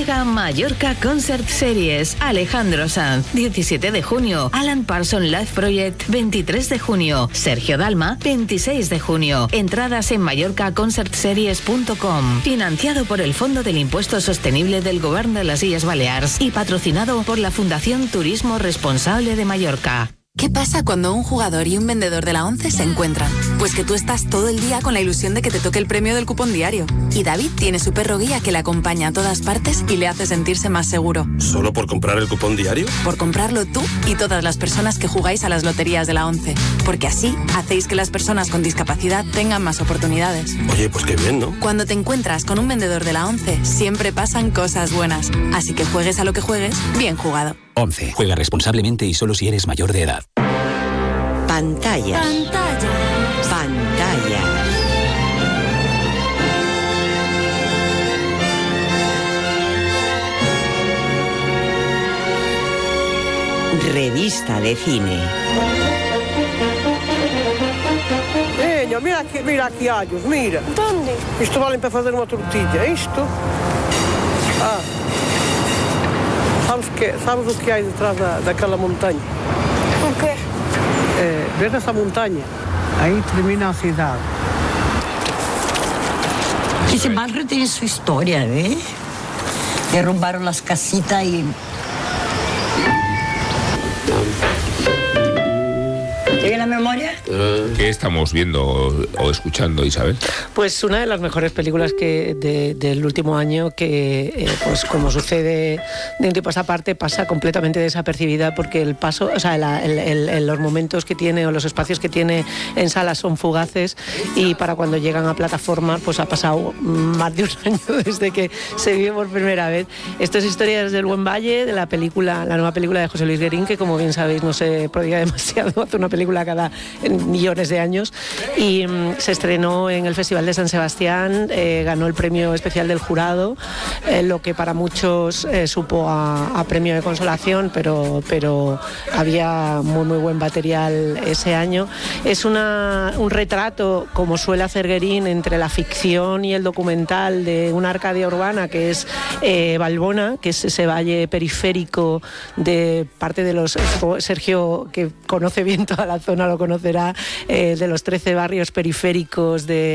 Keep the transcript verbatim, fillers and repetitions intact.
Llega Mallorca Concert Series. Alejandro Sanz, diecisiete de junio. Alan Parsons Live Project, veintitrés de junio. Sergio Dalma, veintiséis de junio. Entradas en mallorca concert series punto com. Financiado por el Fondo del Impuesto Sostenible del Govern de las Illes Balears y patrocinado por la Fundación Turismo Responsable de Mallorca. ¿Qué pasa cuando un jugador y un vendedor de la ONCE se encuentran? Pues que tú estás todo el día con la ilusión de que te toque el premio del cupón diario. Y David tiene su perro guía que le acompaña a todas partes y le hace sentirse más seguro. ¿Solo por comprar el cupón diario? Por comprarlo tú y todas las personas que jugáis a las loterías de la ONCE. Porque así hacéis que las personas con discapacidad tengan más oportunidades. Oye, pues qué bien, ¿no? Cuando te encuentras con un vendedor de la ONCE, siempre pasan cosas buenas. Así que juegues a lo que juegues, bien jugado. ONCE. Juega responsablemente y solo si eres mayor de edad. Pantallas. Pantalla. Pantalla. Revista de cine. Veña, mira aquí, mira aquí allos, mira. ¿Dónde? Isto vale para fazer unha tortilla, isto. Ah. Sabes que, sabes o que hai detrás da, daquela montaña? O qué? Eh, ves esa montaña? Ahí termina a cidade. Ese barrio tiene su historia, ¿eh? Derrumbaron las casitas y... ¿Te viene la memoria? ¿Qué estamos viendo o escuchando, Isabel? Pues una de las mejores películas que de, del último año que, eh, pues como sucede de un tiempo a esta parte, pasa completamente desapercibida porque el paso, o sea, la, el, el, el, los momentos que tiene o los espacios que tiene en salas son fugaces y para cuando llegan a plataforma pues ha pasado más de un año desde que se vio por primera vez. Esto es Historias del Buen Valle, de la película, la nueva película de José Luis Guerín, que como bien sabéis no se prodiga demasiado, hace una película cada millones de años y um, se estrenó en el Festival de San Sebastián, eh, ganó el premio especial del jurado, eh, lo que para muchos eh, supo a, a premio de consolación, pero, pero había muy muy buen material ese año. Es una, un retrato, como suele hacer Guerín, entre la ficción y el documental de una Arcadia urbana que es eh, Valbona, que es ese valle periférico de parte de los... Sergio, que conoce bien toda la zona, lo conocerá, eh, de los trece barrios periféricos de